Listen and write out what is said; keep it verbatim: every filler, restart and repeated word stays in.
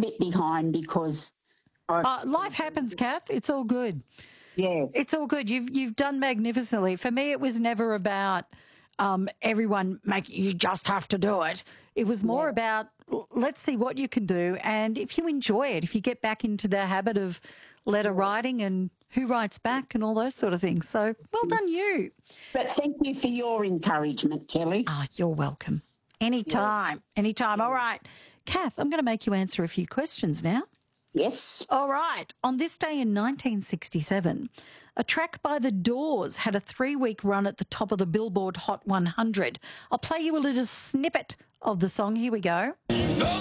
bit behind because I, Uh, life happens, Kath. It's all good. yeah, It's all good. You've you've done magnificently. For me, it was never about um, everyone making you just have to do it. It was more Yeah. about l- let's see what you can do, and if you enjoy it, if you get back into the habit of letter writing and who writes back and all those sort of things. So well done, you. but thank you for your encouragement, Kelly. Ah, you're welcome. Anytime, anytime. All right, Kath, I'm going to make you answer a few questions now. Yes. All right. On this day in nineteen sixty-seven, a track by The Doors had a three-week run at the top of the Billboard Hot one hundred. I'll play you a little snippet of the song. Here we go.